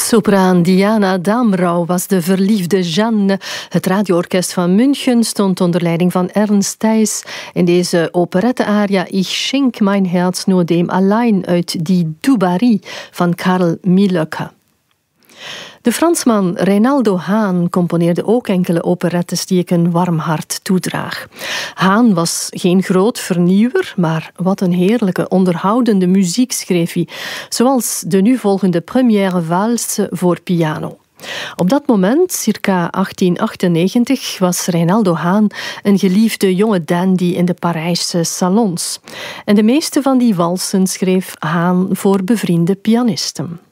Sopraan Diana Damrau was de verliefde Jeanne. Het radioorkest van München stond onder leiding van Ernst Thijs in deze operette-aria Ich schenk mein Herz nur dem allein uit Die Dubarry van Karl Mieleke. De Fransman Reynaldo Haan componeerde ook enkele operettes die ik een warm hart toedraag. Haan was geen groot vernieuwer, maar wat een heerlijke, onderhoudende muziek schreef hij, zoals de nu volgende Première Valse voor piano. Op dat moment, circa 1898, was Reynaldo Haan een geliefde jonge dandy in de Parijse salons. En de meeste van die walsen schreef Haan voor bevriende pianisten.